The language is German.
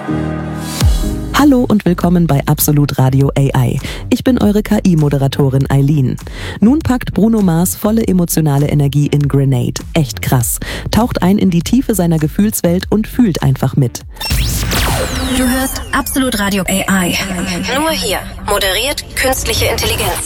Hallo und willkommen bei Absolut Radio AI. Ich bin eure KI-Moderatorin Eileen. Nun packt Bruno Mars volle emotionale Energie in Grenade. Echt krass. Taucht ein in die Tiefe seiner Gefühlswelt und fühlt einfach mit. Du hörst Absolut Radio AI. Nur hier. Moderiert künstliche Intelligenz.